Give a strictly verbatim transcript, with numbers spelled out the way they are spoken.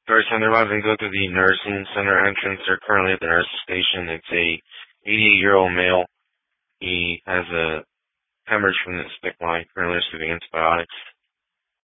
First time they're about to go through the nursing center entrance. They're currently at the nurse's station. It's a eighty-eight-year-old male. He has a hemorrhage from the stick line, currently receiving antibiotics.